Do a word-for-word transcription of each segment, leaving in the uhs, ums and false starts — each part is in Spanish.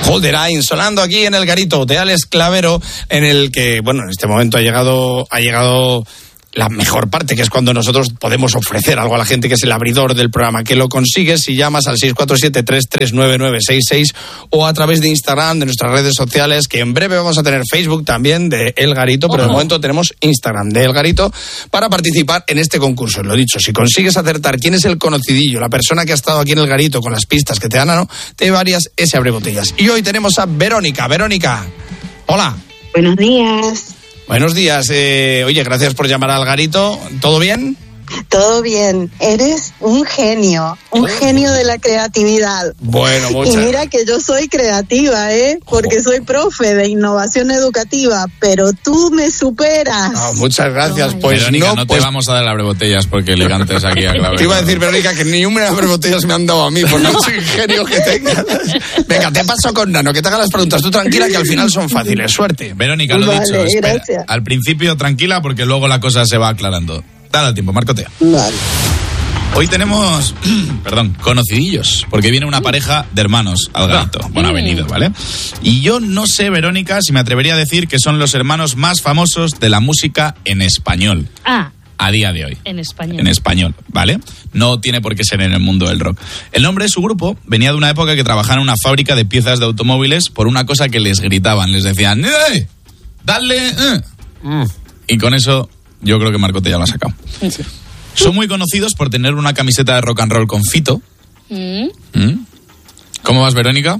Hold the Line, sonando aquí en el garito de Alex Clavero, en el que, bueno, en este momento ha llegado, ha llegado la mejor parte, que es cuando nosotros podemos ofrecer algo a la gente, que es el abridor del programa, que lo consigues si llamas al seis cuatro siete, tres tres nueve nueve seis seis o a través de Instagram, de nuestras redes sociales, que en breve vamos a tener Facebook también de El Garito, pero oh. de momento tenemos Instagram de El Garito para participar en este concurso. Lo dicho, si consigues acertar quién es el conocidillo, la persona que ha estado aquí en El Garito con las pistas que te dan, ¿no?, te llevarías ese abrebotellas. Y hoy tenemos a Verónica. Verónica, hola. Buenos días. Buenos días. Eh, oye, gracias por llamar al Garito. ¿Todo bien? Todo bien. Eres un genio, un oh. genio de la creatividad. Bueno, muchas. Y mira que yo soy creativa, ¿eh? Porque oh. soy profe de innovación educativa, pero tú me superas. Oh, muchas gracias. Oh, pues Verónica, no, no pues... te vamos a dar abrebotellas porque elegantes aquí a Clave. Te iba a decir, Verónica, que ni una abrebotellas me han dado a mí, por mucho ingenio que tengas. Venga, te paso con Nano, que te haga las preguntas. Tú tranquila, que al final son fáciles. Suerte. Verónica, lo vale, dicho, espera. Gracias. Al principio tranquila porque luego la cosa se va aclarando. Dale al tiempo, Marcotea. Vale. Hoy tenemos, perdón, conocidillos, porque viene una pareja de hermanos al Garito. Bueno, ha venido, ¿vale? Y yo no sé, Verónica, si me atrevería a decir que son los hermanos más famosos de la música en español. Ah. A día de hoy. En español. En español, ¿vale? No tiene por qué ser en el mundo del rock. El nombre de su grupo venía de una época que trabajaban en una fábrica de piezas de automóviles por una cosa que les gritaban. Les decían, ¡eh! ¡Dale! Eh! Mm. Y con eso... Yo creo que Marcote ya lo ha sacado. Sí. Son muy conocidos por tener una camiseta de rock and roll con Fito. Mm. ¿Mm? ¿Cómo vas, Verónica?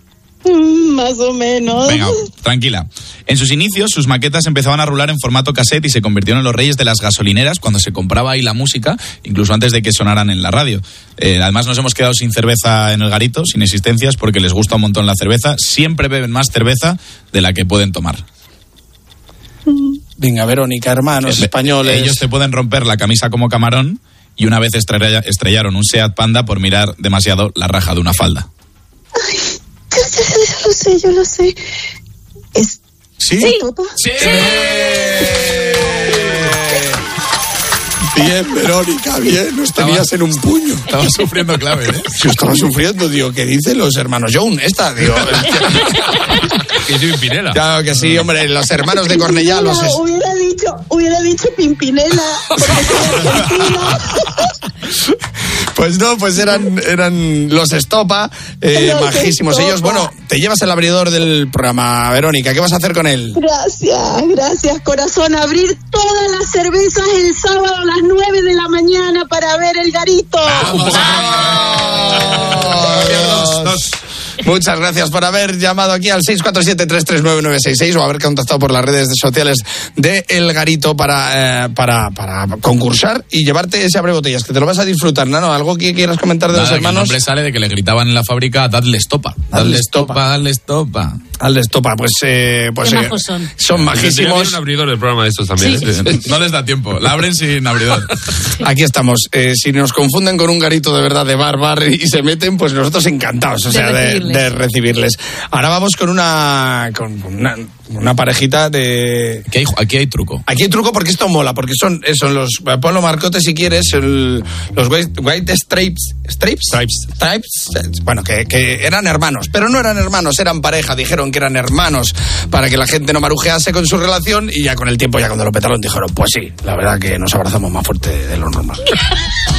Mm, más o menos. Venga, tranquila. En sus inicios, sus maquetas empezaban a rular en formato cassette y se convirtieron en los reyes de las gasolineras cuando se compraba ahí la música, incluso antes de que sonaran en la radio. Eh, además, nos hemos quedado sin cerveza en el Garito, sin existencias, porque les gusta un montón la cerveza. Siempre beben más cerveza de la que pueden tomar. Venga, Verónica, hermanos Le, españoles. Ellos te pueden romper la camisa como camarón y una vez estrella, estrellaron un Seat Panda por mirar demasiado la raja de una falda. Ay, yo, yo, yo lo sé, yo lo sé. ¿Es ¿Sí? Estopa? ¡Sí! ¡Sí! Bien, Verónica, bien. Nos tenías en un puño. Estaba sufriendo Clave, ¿eh? Yo estaba sufriendo, digo, ¿qué dicen los hermanos Jones? Esta, digo... Que soy Pimpinela. Claro que sí, hombre, los hermanos de Cornellá, los... Es... Hubiera dicho, hubiera dicho Pimpinela, porque soy argentina. Pues no, pues eran, eran los Estopa, eh, los majísimos Estopa. Ellos. Bueno, te llevas el abridor del programa, Verónica. ¿Qué vas a hacer con él? Gracias, gracias, corazón. Abrir todas las cervezas el sábado a las nueve de la mañana para ver El Garito. ¡Vamos! ¡Vamos! Dos. Muchas gracias por haber llamado aquí al seis cuatro siete, tres tres nueve nueve seis seis o haber contactado por las redes sociales de El Garito para, eh, para, para concursar y llevarte ese abrebotellas, que te lo vas a disfrutar, ¿no? ¿Algo que quieras comentar de Nada, los hermanos? El nombre sale de que le gritaban en la fábrica, dadle estopa, dadle estopa, dadle estopa. Dadle estopa, pues... Eh, pues Qué eh, majos son. Son majísimos. Un abridor del programa de estos también. Sí. ¿eh? No les da tiempo, la abren sin abridor. Aquí estamos. Eh, si nos confunden con un garito de verdad de bar, bar y se meten, pues nosotros encantados, o De sea, de recibirles. de recibirles. Ahora vamos con una con una, una parejita de... Aquí hay, aquí hay truco. Aquí hay truco porque esto mola, porque son, son los... Ponlo, Marcote, si quieres, el, los White, white Stripes... ¿Stripes? Stripes. Stripes. Bueno, que, que eran hermanos, pero no eran hermanos, eran pareja. Dijeron que eran hermanos para que la gente no marujease con su relación y ya con el tiempo, ya cuando lo petaron, dijeron, pues sí, la verdad que nos abrazamos más fuerte de lo normal.